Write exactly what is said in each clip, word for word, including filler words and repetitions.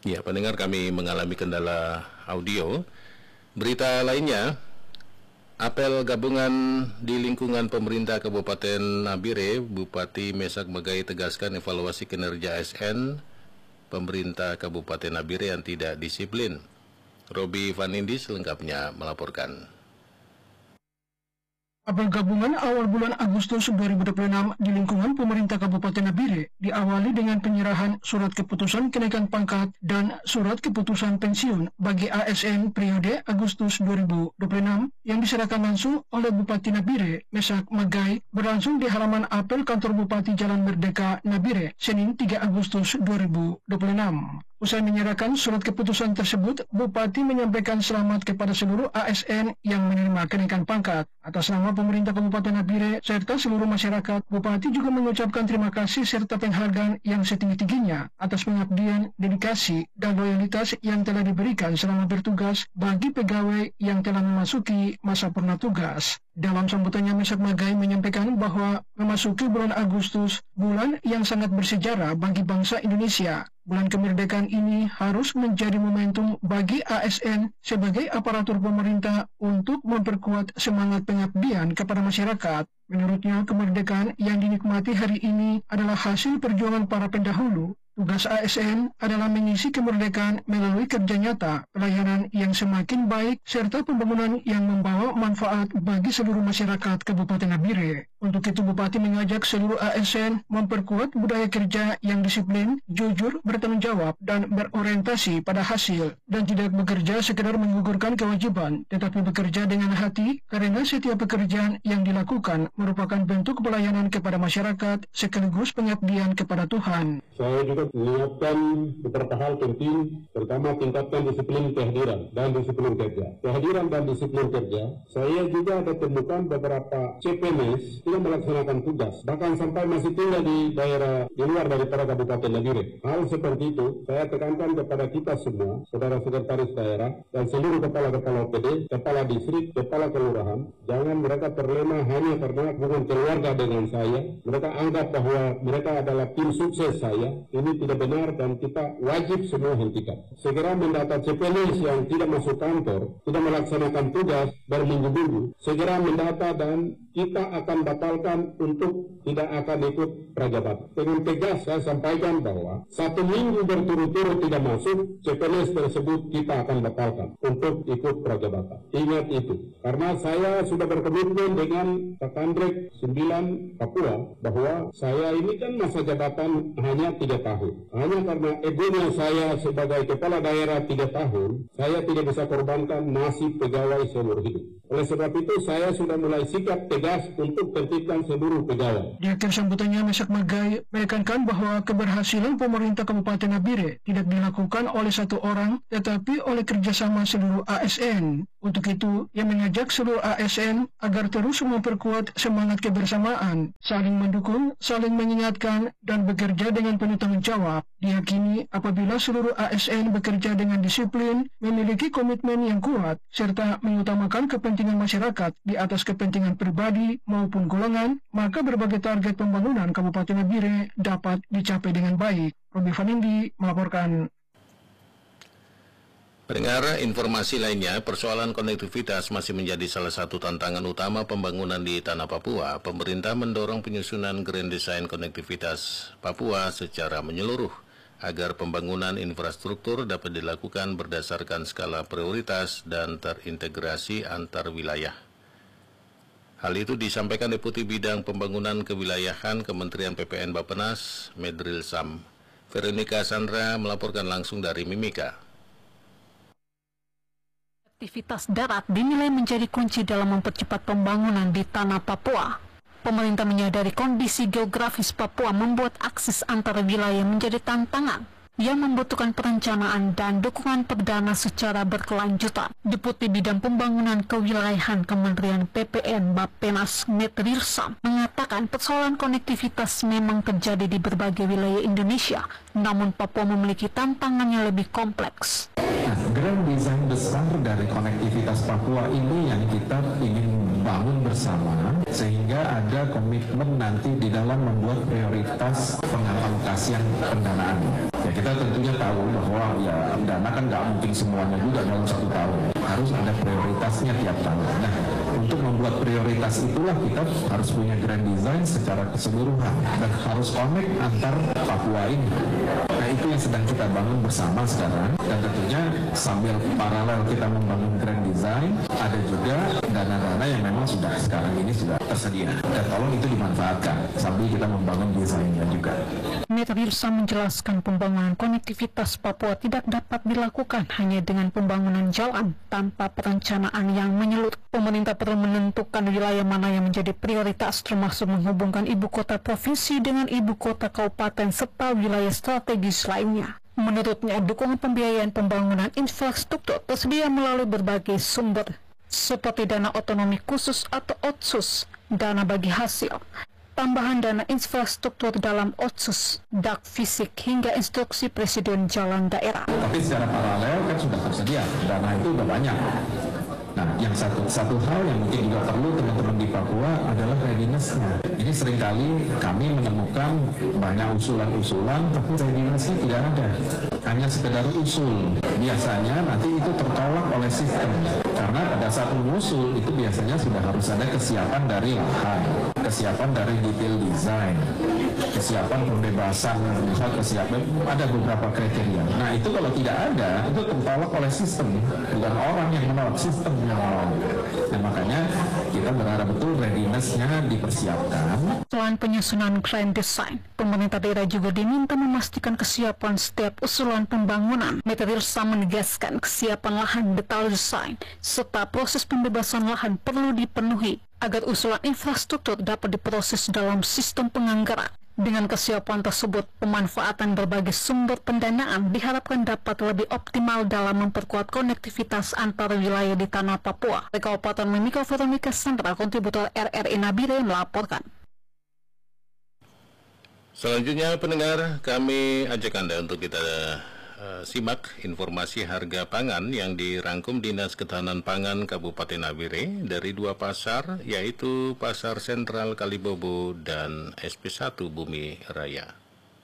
Ya, pendengar, kami mengalami kendala audio. Berita lainnya, apel gabungan di lingkungan pemerintah Kabupaten Nabire, Bupati Mesak Magai tegaskan evaluasi kinerja A S N pemerintah Kabupaten Nabire yang tidak disiplin. Robi Vanindi selengkapnya melaporkan. Apel gabungan awal bulan Agustus dua ribu dua puluh enam di lingkungan pemerintah Kabupaten Nabire diawali dengan penyerahan surat keputusan kenaikan pangkat dan surat keputusan pensiun bagi A S N periode Agustus dua ribu dua puluh enam yang diserahkan langsung oleh Bupati Nabire, Mesak Magai, berlangsung di halaman apel kantor Bupati Jalan Merdeka Nabire, Senin tiga Agustus dua ribu dua puluh enam. Usai menyerahkan surat keputusan tersebut, Bupati menyampaikan selamat kepada seluruh A S N yang menerima kenaikan pangkat. Atas nama pemerintah Kabupaten Nabire serta seluruh masyarakat, Bupati juga mengucapkan terima kasih serta penghargaan yang setinggi-tingginya atas pengabdian, dedikasi, dan loyalitas yang telah diberikan selama bertugas bagi pegawai yang telah memasuki masa purna tugas. Dalam sambutannya, Mesak Magai menyampaikan bahwa memasuki bulan Agustus, bulan yang sangat bersejarah bagi bangsa Indonesia. Bulan kemerdekaan ini harus menjadi momentum bagi A S N sebagai aparatur pemerintah untuk memperkuat semangat pengabdian kepada masyarakat. Menurutnya, kemerdekaan yang dinikmati hari ini adalah hasil perjuangan para pendahulu. Tugas A S N adalah mengisi kemerdekaan melalui kerja nyata, pelayanan yang semakin baik, serta pembangunan yang membawa manfaat bagi seluruh masyarakat Kabupaten Nabire. Untuk itu, Bupati mengajak seluruh A S N memperkuat budaya kerja yang disiplin, jujur, bertanggung jawab, dan berorientasi pada hasil, dan tidak bekerja sekedar menggugurkan kewajiban, tetapi bekerja dengan hati, karena setiap pekerjaan yang dilakukan merupakan bentuk pelayanan kepada masyarakat sekaligus pengabdian kepada Tuhan. Saya juga menyiapkan beberapa hal penting, terutama tingkatkan disiplin kehadiran dan disiplin kerja. Kehadiran dan disiplin kerja, saya juga ada temukan beberapa C P N S tidak melaksanakan tugas, bahkan sampai masih tinggal di daerah di luar daripada Kabupaten Nabire. Hal seperti itu saya tekankan kepada kita semua, saudara sekretaris daerah dan seluruh kepala-kepala O P D, kepala distrik, kepala kelurahan, jangan mereka terlena hanya karena hubungan keluarga dengan saya. Mereka anggap bahwa mereka adalah tim sukses saya. Ini tidak benar dan kita wajib semua hentikan. Segera mendata C P N S yang tidak masuk kantor, tidak melaksanakan tugas berminggu-minggu, segera mendata dan kita akan batalkan untuk tidak akan ikut prajabatan. Dengan tegas saya sampaikan bahwa satu minggu berturut-turut tidak masuk, C P N S tersebut kita akan batalkan untuk ikut prajabatan. Ingat itu, karena saya sudah berkomitmen dengan Kakandrek sembilan Papua bahwa saya ini kan masa jabatan hanya tiga tahun. Hanya karena egonya saya sebagai kepala daerah tiga tahun, saya tidak bisa korbankan nasib pegawai seumur hidup. Oleh sebab itu, saya sudah mulai sikap tegas untuk tertibkan seluruh pegawai. Di akhir sambutannya, Mesak Magai menekankan bahwa keberhasilan pemerintah Kabupaten Nabire tidak dilakukan oleh satu orang, tetapi oleh kerjasama seluruh A S N. Untuk itu, ia mengajak seluruh A S N agar terus memperkuat semangat kebersamaan, saling mendukung, saling mengingatkan, dan bekerja dengan penuh tanggung jawab. Diyakini apabila seluruh A S N bekerja dengan disiplin, memiliki komitmen yang kuat, serta mengutamakan kepentingan masyarakat di atas kepentingan pribadi maupun golongan, maka berbagai target pembangunan Kabupaten Nabire dapat dicapai dengan baik. Robi Vanindi melaporkan. Pendengar, informasi lainnya, persoalan konektivitas masih menjadi salah satu tantangan utama pembangunan di Tanah Papua. Pemerintah mendorong penyusunan Grand Design Konektivitas Papua secara menyeluruh agar pembangunan infrastruktur dapat dilakukan berdasarkan skala prioritas dan terintegrasi antar wilayah. Hal itu disampaikan Deputi Bidang Pembangunan Kewilayahan Kementerian P P N Bappenas, Medril Sam. Veronica Sandra melaporkan langsung dari Mimika. Aktivitas darat dinilai menjadi kunci dalam mempercepat pembangunan di Tanah Papua. Pemerintah menyadari kondisi geografis Papua membuat akses antar wilayah menjadi tantangan yang membutuhkan perencanaan dan dukungan perdana secara berkelanjutan. Deputi Bidang Pembangunan Kewilayahan Kementerian P P N Bappenas Medril Sam mengatakan persoalan konektivitas memang terjadi di berbagai wilayah Indonesia, namun Papua memiliki tantangan yang lebih kompleks. Nah, grand design besar dari konektivitas Papua ini yang kita ingin bangun bersama, sehingga ada komitmen nanti di dalam membuat prioritas pengalokasian pendanaan. Ya, kita tentunya tahu bahwa ya dana kan nggak mungkin semuanya juga dalam satu tahun. Harus ada prioritasnya tiap tahun. Nah, untuk membuat prioritas itulah kita harus punya grand design secara keseluruhan dan harus connect antar Papua ini. Nah, itu yang sedang kita bangun bersama sekarang, dan tentunya sambil paralel kita membangun grand design, ada juga dana-dana yang memang sudah sekarang ini sudah tersedia, dan tolong itu dimanfaatkan sambil kita membangun desainnya juga. Meterilsa menjelaskan pembangunan konektivitas Papua tidak dapat dilakukan hanya dengan pembangunan jalan tanpa perencanaan yang menyeluruh. Pemerintah perlu menentukan wilayah mana yang menjadi prioritas, termasuk menghubungkan ibu kota provinsi dengan ibu kota kabupaten serta wilayah strategis lainnya. Menurutnya, dukungan pembiayaan pembangunan infrastruktur tersedia melalui berbagai sumber, seperti dana otonomi khusus atau otsus, dana bagi hasil, tambahan dana infrastruktur dalam otsus, dak fisik, hingga instruksi presiden jalan daerah. Tapi secara paralel kan sudah tersedia, dana itu sudah banyak. Nah, yang satu satu hal yang mungkin juga perlu teman-teman di Papua adalah readiness-nya. Ini seringkali kami menemukan banyak usulan-usulan, tapi readiness-nya tidak ada. Hanya sekedar usul. Biasanya nanti itu tertolak oleh sistem. Karena pada saat mengusul itu biasanya sudah harus ada kesiapan dari lahan, kesiapan dari detail design, kesiapan pembebasan, misal kesiapan, ada beberapa kriteria. Nah, itu kalau tidak ada, itu tertolak oleh sistem, bukan orang yang menolak, sistem yang menolak. Nah, makanya kita berharap betul readiness-nya dipersiapkan. Selain penyusunan grand design, pemerintah daerah juga diminta memastikan kesiapan setiap usulan pembangunan. Meterilsa menegaskan kesiapan lahan detail desain serta proses pembebasan lahan perlu dipenuhi agar usulan infrastruktur dapat diproses dalam sistem penganggaran. Dengan kesiapan tersebut, pemanfaatan berbagai sumber pendanaan diharapkan dapat lebih optimal dalam memperkuat konektivitas antar wilayah di tanah Papua. Dari Kabupaten Mimika, Veronica Sandra, kontributor R R I Nabire melaporkan. Selanjutnya, pendengar, kami ajak Anda untuk kita uh, simak informasi harga pangan yang dirangkum Dinas Ketahanan Pangan Kabupaten Nabire dari dua pasar, yaitu Pasar Sentral Kalibobo dan S P satu Bumi Raya.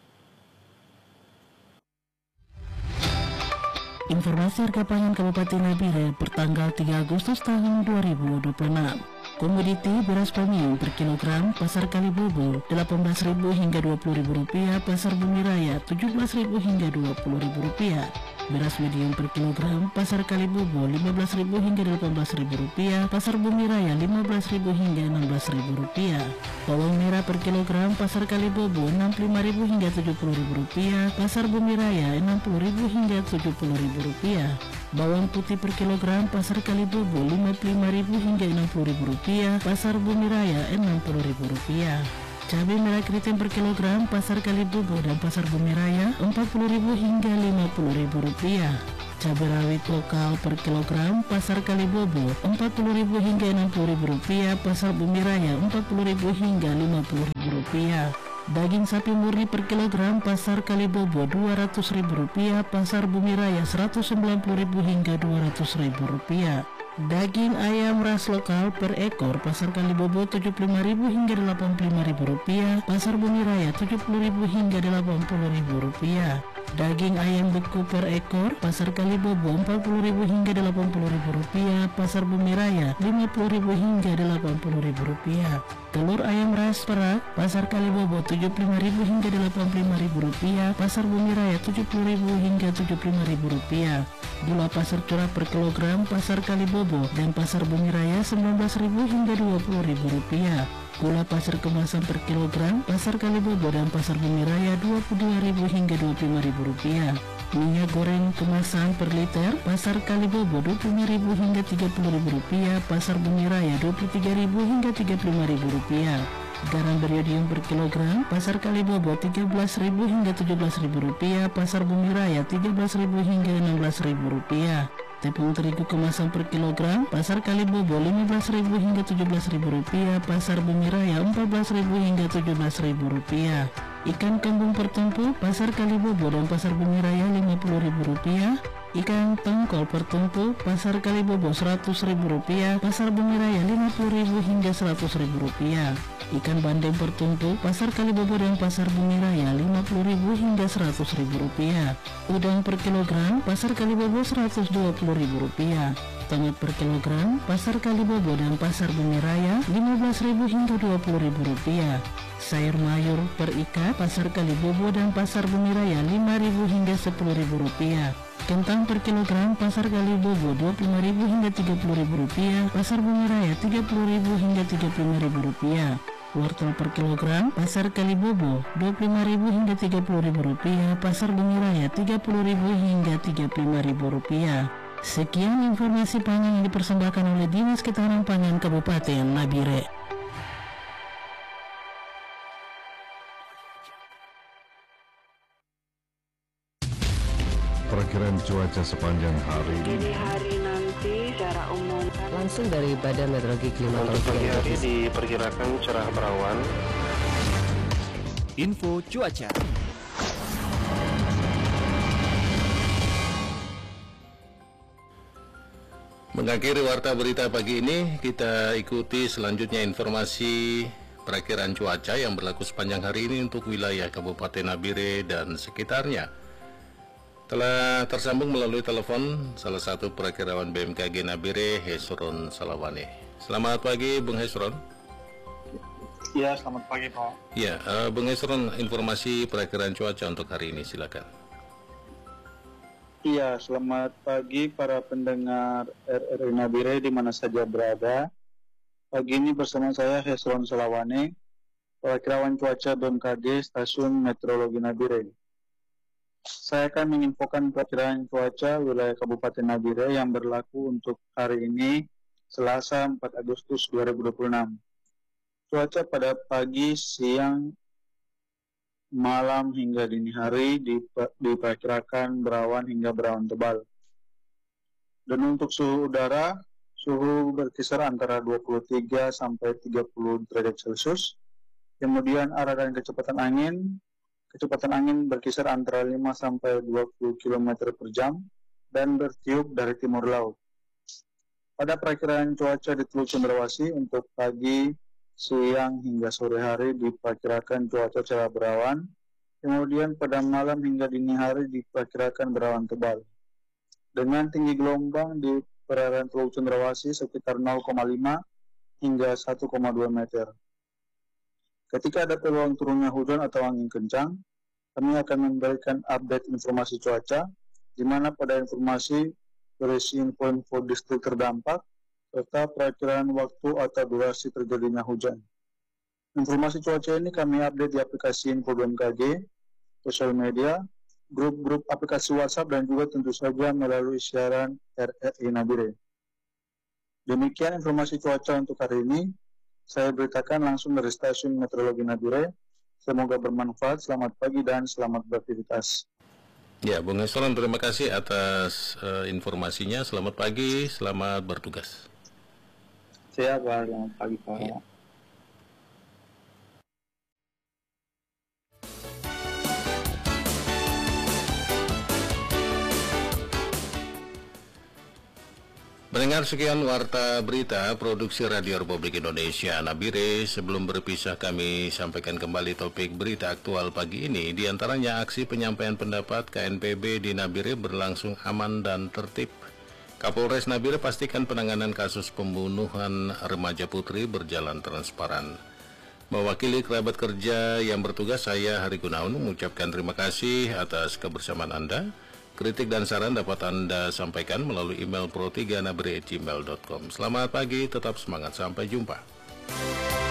Informasi harga pangan Kabupaten Nabire pertanggal tiga Agustus tahun dua ribu dua puluh enam. Komoditi beras premium per kilogram Pasar Kalibobo delapan belas ribu hingga dua puluh ribu rupiah, Pasar Bumi Raya tujuh belas ribu hingga dua puluh ribu rupiah. Beras medium per kilogram Pasar Kalibobo lima belas ribu hingga delapan belas ribu rupiah, Pasar Bumi Raya lima belas ribu hingga enam belas ribu rupiah. Bawang merah per kilogram Pasar Kalibobo enam puluh lima ribu hingga tujuh puluh ribu rupiah, Pasar Bumi Raya enam puluh ribu hingga tujuh puluh ribu rupiah. Bawang putih per kilogram Pasar Kalibobo lima puluh lima ribu hingga enam puluh ribu rupiah, Pasar Bumi Raya enam puluh ribu rupiah. Cabai merah keriting per kilogram Pasar Kalibobo dan Pasar Bumi Raya empat puluh ribu hingga lima puluh ribu rupiah. Cabai rawit lokal per kilogram Pasar Kalibobo empat puluh ribu hingga enam puluh ribu rupiah, Pasar Bumi Raya empat puluh ribu hingga lima puluh ribu rupiah. Daging sapi murni per kilogram Pasar Kalibobo dua ratus ribu rupiah, Pasar Bumi Raya seratus sembilan puluh ribu hingga dua ratus ribu rupiah. Daging ayam ras lokal per ekor Pasar Kalibobo tujuh puluh lima ribu hingga delapan puluh lima ribu rupiah, Pasar Bumi Raya tujuh puluh ribu hingga delapan puluh ribu rupiah. Daging ayam beku per ekor Pasar Kalibobo empat puluh ribu hingga delapan puluh ribu rupiah, Pasar Bumi Raya lima puluh ribu hingga delapan puluh ribu rupiah. Telur ayam ras perak Pasar Kalibobo tujuh puluh lima ribu hingga delapan puluh lima ribu rupiah, Pasar Bumi Raya tujuh puluh ribu hingga tujuh puluh lima ribu rupiah. Gula pasar curah per kilogram Pasar Kalibobo dan Pasar Bumi Raya sembilan belas ribu hingga dua puluh ribu rupiah. Gula pasar kemasan per kilogram Pasar Kalibobo dan Pasar Bumi Raya dua puluh dua ribu hingga dua puluh lima ribu rupiah. Minyak goreng kemasan per liter Pasar Kalibobo dua puluh lima ribu hingga tiga puluh ribu rupiah, Pasar Bumi Raya dua puluh tiga ribu hingga tiga puluh lima ribu rupiah. Garam beriodium per kilogram Pasar Kalibobo tiga belas ribu hingga tujuh belas ribu rupiah, Pasar Bumi Raya tiga belas ribu hingga enam belas ribu rupiah. Tepung terigu kemasan per kilogram Pasar Kalibobo lima belas ribu hingga tujuh belas ribu rupiah, Pasar Bumi Raya empat belas ribu hingga tujuh belas ribu rupiah. Ikan kembung per tumpuk Pasar Kalibobo dan Pasar Bumi Raya lima puluh ribu rupiah. Ikan tongkol per tumpuk Pasar Kalibobo seratus ribu rupiah, Pasar Bumi Raya lima puluh ribu hingga seratus ribu rupiah. Ikan bandeng bertumpuk pasar Kalibobo dan pasar Bumi Raya lima puluh ribu hingga seratus ribu rupiah. Udang per kilogram pasar Kalibobo seratus dua puluh ribu rupiah. Tomat per kilogram pasar Kalibobo dan pasar Bumi Raya lima belas ribu hingga dua puluh ribu rupiah. Sayur mayur per ikat pasar Kalibobo dan pasar Bumi Raya lima ribu hingga sepuluh ribu rupiah. Kentang per kilogram pasar Kalibobo dua puluh lima ribu hingga tiga puluh ribu rupiah, pasar Bumi Raya tiga puluh ribu hingga tiga puluh lima ribu rupiah. Wortel per kilogram pasar Kalibobo dua puluh lima ribu hingga tiga puluh ribu rupiah, pasar Bumi Raya tiga puluh ribu hingga tiga puluh lima ribu rupiah. Sekian informasi pangan yang dipersembahkan oleh Dinas Ketahanan Pangan Kabupaten Nabire. Perkiraan cuaca sepanjang hari. Jadi hari nanti secara umum langsung dari Badan Meteorologi Klimatologi untuk pagi hari diperkirakan cerah berawan. Info cuaca. Mengakhiri warta berita pagi ini, kita ikuti selanjutnya informasi perakiraan cuaca yang berlaku sepanjang hari ini untuk wilayah Kabupaten Nabire dan sekitarnya. Telah tersambung melalui telepon salah satu perakirawan B M K G Nabire, Hesron Salawane. Selamat pagi, Bung Hesron. Ya, selamat pagi, Pak. Ya, uh, Bung Hesron, informasi perakiraan cuaca untuk hari ini, silakan. Iya, selamat pagi para pendengar R R I Nabire di mana saja berada. Pagi ini bersama saya Hesron Salawane, perakirawan cuaca B M K G Stasiun Meteorologi Nabire. Saya akan menginfokan perakiraan cuaca wilayah Kabupaten Nabire yang berlaku untuk hari ini, Selasa empat Agustus dua ribu dua puluh enam. Cuaca pada pagi, siang, malam hingga dini hari diperkirakan berawan hingga berawan tebal. Dan untuk suhu udara, suhu berkisar antara dua puluh tiga sampai tiga puluh derajat Celcius. Kemudian arah dan kecepatan angin Kecepatan angin berkisar antara lima sampai dua puluh kilometer per jam dan bertiup dari timur laut. Pada perakiraan cuaca di Teluk Cendrawasih untuk pagi, siang hingga sore hari diperkirakan cuaca cerah berawan. Kemudian pada malam hingga dini hari diperkirakan berawan tebal. Dengan tinggi gelombang di perairan Teluk Cendrawasih sekitar nol koma lima hingga satu koma dua meter. Ketika ada peluang turunnya hujan atau angin kencang, kami akan memberikan update informasi cuaca, di mana pada informasi berisi info-info distrik terdampak, serta perakiraan waktu atau durasi terjadinya hujan. Informasi cuaca ini kami update di aplikasi Info B M K G, sosial media, grup-grup aplikasi WhatsApp, dan juga tentu saja melalui siaran R R I Nabire. Demikian informasi cuaca untuk hari ini. Saya beritakan langsung dari Stasiun Meteorologi Nabire. Semoga bermanfaat. Selamat pagi dan selamat beraktivitas. Ya, Bung Hesron, terima kasih atas uh, informasinya. Selamat pagi, selamat bertugas. Siap, Pak. Selamat pagi, Pak. Ya. Mendengar sekian warta berita produksi Radio Republik Indonesia Nabire. Sebelum berpisah, kami sampaikan kembali topik berita aktual pagi ini. Di antaranya aksi penyampaian pendapat K N P B di Nabire berlangsung aman dan tertib. Kapolres Nabire pastikan penanganan kasus pembunuhan remaja putri berjalan transparan. Mewakili kerabat kerja yang bertugas, saya Hari Gunawan mengucapkan terima kasih atas kebersamaan Anda. Kritik dan saran dapat Anda sampaikan melalui email pro tiga nabire at gmail dot com. Selamat pagi, tetap semangat, sampai jumpa.